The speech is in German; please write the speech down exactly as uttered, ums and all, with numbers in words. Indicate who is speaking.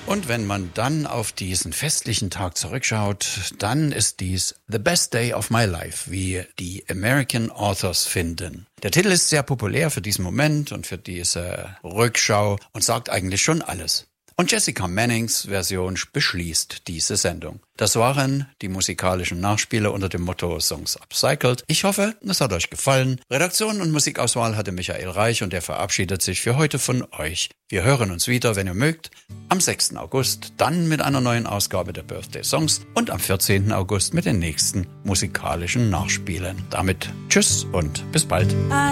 Speaker 1: Und wenn man dann auf diesen festlichen Tag zurückschaut, dann ist dies The Best Day of My Life, wie die American Authors finden. Der Titel ist sehr populär für diesen Moment und für diese Rückschau und sagt eigentlich schon alles. Und Jessica Mannings Version beschließt diese Sendung. Das waren die musikalischen Nachspiele unter dem Motto Songs Upcycled. Ich hoffe, es hat euch gefallen. Redaktion und Musikauswahl hatte Michael Reich und er verabschiedet sich für heute von euch. Wir hören uns wieder, wenn ihr mögt, am sechsten August, dann mit einer neuen Ausgabe der Birthday Songs und am vierzehnten August mit den nächsten musikalischen Nachspielen. Damit tschüss und bis bald.